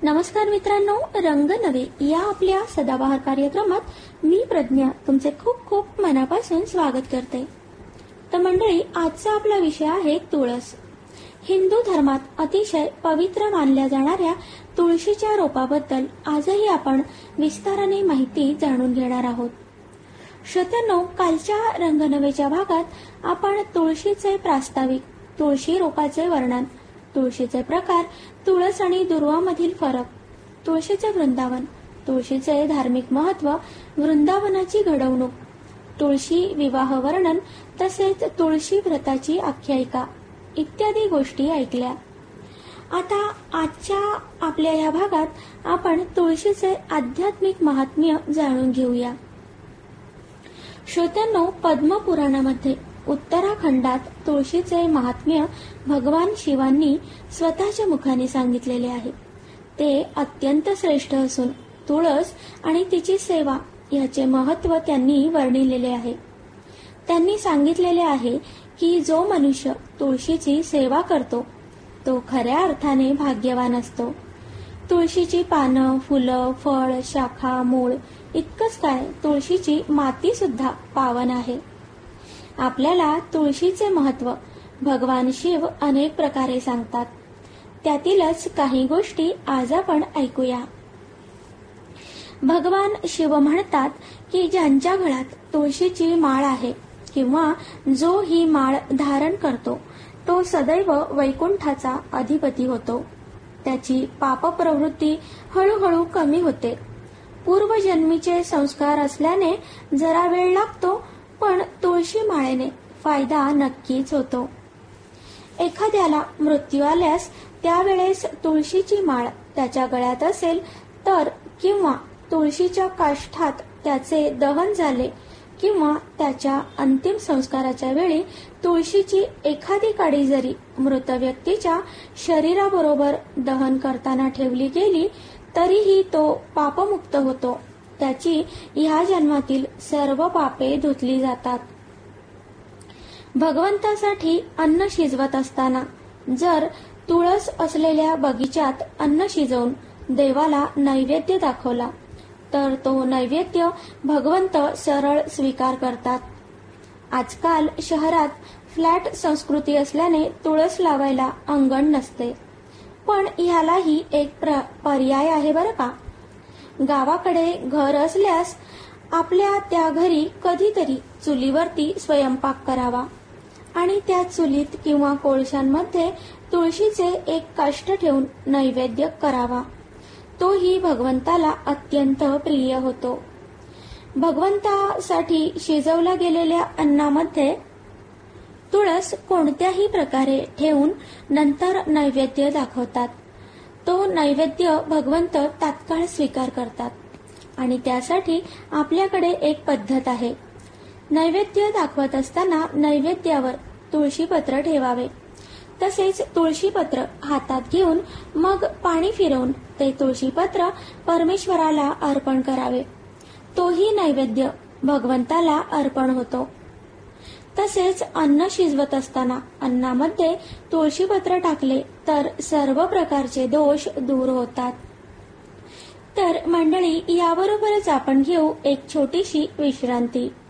नमस्कार मित्रांनो, रंग नवे या आपल्या सदाबहार कार्यक्रमात मी प्रज्ञा तुमचे खूप खूप मनापासून स्वागत करते. तर मंडळी, आजचा आपला विषय आहे तुळस. हिंदू धर्मात अतिशय पवित्र मानल्या जाणाऱ्या तुळशीच्या रोपाबद्दल आजही आपण विस्ताराने माहिती जाणून घेणार आहोत. श्रोत्यांनो, कालच्या रंगनवेच्या भागात आपण तुळशीचे प्रास्ताविक, तुळशी रोपाचे वर्णन, तुळशीचे प्रकार, तुळस आणि दुर्वामधील फरक, तुळशीचे वृंदावन, तुळशीचे धार्मिक महत्व, वृंदावनाची घडवणूक, तुळशी विवाह वर्णन तसेच तुळशी व्रताची आख्यायिका इत्यादी गोष्टी ऐकल्या. आता आजच्या आपल्या या भागात आपण तुळशीचे आध्यात्मिक महात्म्य जाणून घेऊया. श्रोत्यांनो, पद्मपुराणामध्ये उत्तराखंडात तुळशीचे महात्म्य भगवान शिवांनी स्वतःच्या मुखाने सांगितलेले आहे. ते अत्यंत श्रेष्ठ असून तुळस आणि तिची सेवा याचे महत्त्व त्यांनी वर्णिलेले आहे. त्यांनी सांगितलेले आहे की जो मनुष्य तुळशीची सेवा करतो तो खऱ्या अर्थाने भाग्यवान असतो. तुळशीची पानं, फुलं, फळ, शाखा, मूळ इतकंच काय, तुळशीची माती सुद्धा पावन आहे. आपल्याला तुळशीचे महत्त्व भगवान शिव अनेक प्रकारे सांगतात. त्यातीलच काही गोष्टी आज आपण ऐकूया. भगवान शिव म्हणतात की ज्यांच्या गळ्यात तुळशीची माळ आहे किंवा जो ही माळ धारण करतो तो सदैव वैकुंठाचा अधिपती होतो. त्याची पाप प्रवृत्ती हळूहळू कमी होते. पूर्वजन्मीचे संस्कार असल्याने जरा वेळ लागतो, पण तुळशी माळेने फायदा नक्कीच होतो. एखाद्याला मृत्यू आल्यास त्यावेळेस तुळशीची माळ त्याच्या गळ्यात असेल तर, किंवा तुळशीच्या काष्ठात त्याचे दहन झाले, किंवा त्याच्या अंतिम संस्काराच्या वेळी तुळशीची एखादी काडी जरी मृत व्यक्तीच्या शरीराबरोबर दहन करताना ठेवली गेली तरीही तो पापमुक्त होतो. त्याची ह्या जन्मातील सर्व पापे धुतली जातात. भगवंतासाठी अन्न शिजवत असताना जर तुळस असलेल्या बगीच्यात अन्न शिजवून देवाला नैवेद्य दाखवला तर तो नैवेद्य भगवंत सरळ स्वीकार करतात. आजकाल शहरात फ्लॅट संस्कृती असल्याने तुळस लावायला अंगण नसते, पण ह्यालाही एक पर्याय आहे बरं का. गावाकडे घर असल्यास आपल्या त्या घरी कधीतरी चुलीवरती स्वयंपाक करावा आणि त्या चुलीत किंवा कोळशांमध्ये तुळशीचे एक काष्ठ ठेवून नैवेद्य करावा. तोही भगवंताला अत्यंत प्रिय होतो. भगवंतासाठी शिजवल्या गेलेल्या अन्नामध्ये तुळस कोणत्याही प्रकारे ठेवून नंतर नैवेद्य दाखवतात. तो नैवेद्य भगवंत तात्काळ स्वीकार करतात आणि त्यासाठी आपल्याकडे एक पद्धत आहे. नैवेद्य दाखवत असताना नैवेद्यावर तुळशीपत्र ठेवावे. तसेच तुळशीपत्र हातात घेऊन मग पाणी फिरवून ते तुळशीपत्र परमेश्वराला अर्पण करावे. तोही नैवेद्य भगवंताला अर्पण होतो. तसेच अन्न शिजवत असताना अन्नामध्ये तुळशीपत्र टाकले तर सर्व प्रकारचे दोष दूर होतात. तर मंडळी, याबरोबरच आपण घेऊ एक छोटीशी विश्रांती.